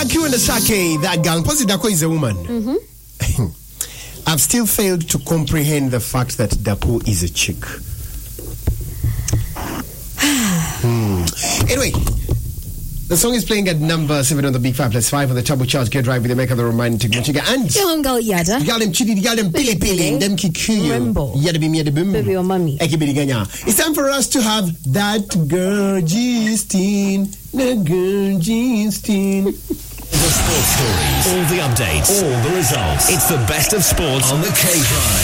Sake, that girl, Posi Dako is a woman. I've still failed to comprehend the fact that Dako is a chick. Anyway, the song is playing at number 7 on the Big 5+5 on the Turbo Charge Get Right with the make of the romantic Machiga and Yada. Yadam Chidi, Yadam Pili, them Kikuyu, Yadabim Yadabim, baby or mommy. It's time for us to have that girl G-Steen, the girl G-Steen. The sports stories, all the updates, all the results. It's the best of sports on the K-Drive.